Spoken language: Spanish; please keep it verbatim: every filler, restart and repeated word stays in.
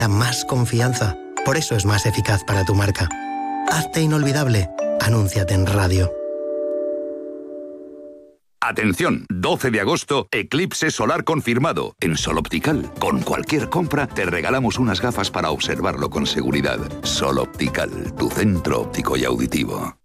da más confianza. Por eso es más eficaz para tu marca. Hazte inolvidable. Anúnciate en radio. Atención, doce de agosto, eclipse solar confirmado. En Sol Optical, con cualquier compra, te regalamos unas gafas para observarlo con seguridad. Sol Optical, tu centro óptico y auditivo.